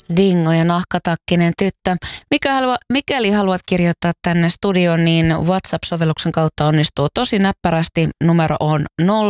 Dingo ja nahkatakkinen tyttö. Mikäli haluat kirjoittaa tänne studioon, niin WhatsApp-sovelluksen kautta onnistuu tosi näppärästi. Numero on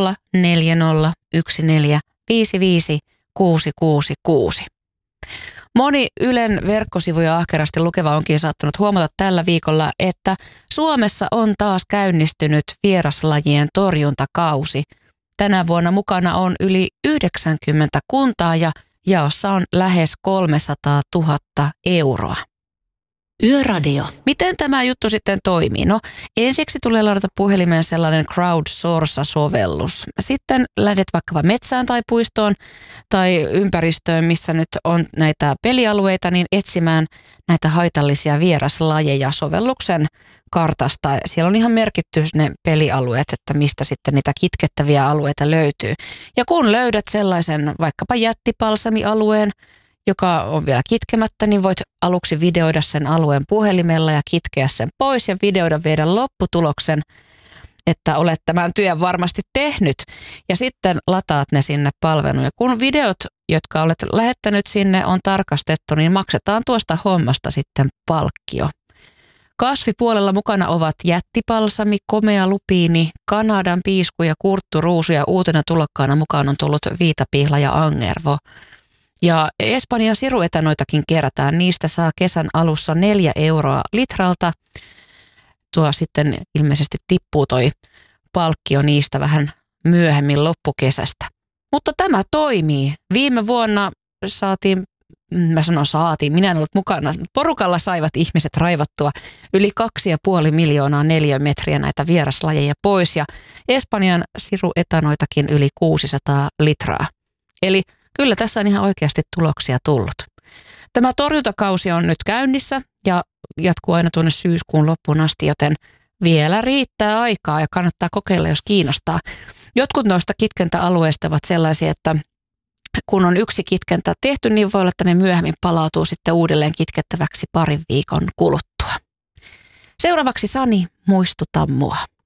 0401455666. Moni Ylen verkkosivuja ahkerasti lukeva onkin saattanut huomata tällä viikolla, että Suomessa on taas käynnistynyt vieraslajien torjuntakausi. Tänä vuonna mukana on yli 90 kuntaa ja jaossa on lähes 300 000 euroa. Yöradio. Miten tämä juttu sitten toimii? No ensiksi tulee ladata puhelimeen sellainen crowdsource-sovellus. Sitten lähdet vaikkapa metsään tai puistoon tai ympäristöön, missä nyt on näitä pelialueita, niin etsimään näitä haitallisia vieraslajeja sovelluksen kartasta. Siellä on ihan merkitty ne pelialueet, että mistä sitten niitä kitkettäviä alueita löytyy. Ja kun löydät sellaisen vaikkapa jättipalsamialueen, joka on vielä kitkemättä, niin voit aluksi videoida sen alueen puhelimella ja kitkeä sen pois ja videoida viedä lopputuloksen, että olet tämän työn varmasti tehnyt. Ja sitten lataat ne sinne palveluun. Ja kun videot, jotka olet lähettänyt sinne, on tarkastettu, niin maksetaan tuosta hommasta sitten palkkio. Kasvipuolella mukana ovat jättipalsami, komea lupiini, Kanadan piisku ja kurtturuusu ja uutena tulokkaana mukaan on tullut viitapihla ja angervo. Ja Espanjan siruetanoitakin kerätään. Niistä saa kesän alussa 4 euroa litralta. Tuo sitten ilmeisesti tippuu toi palkkio niistä vähän myöhemmin loppukesästä. Mutta tämä toimii. Viime vuonna minä en ollut mukana. Porukalla saivat ihmiset raivattua yli 2,5 miljoonaa neliömetriä näitä vieraslajeja pois ja Espanjan siruetanoitakin yli 600 litraa. Eli kyllä tässä on ihan oikeasti tuloksia tullut. Tämä torjuntakausi on nyt käynnissä ja jatkuu aina tuonne syyskuun loppuun asti, joten vielä riittää aikaa ja kannattaa kokeilla, jos kiinnostaa. Jotkut noista kitkentäalueista ovat sellaisia, että kun on yksi kitkentä tehty, niin voi olla, että ne myöhemmin palautuu sitten uudelleen kitkettäväksi parin viikon kuluttua. Seuraavaksi Sani, muistuta mua.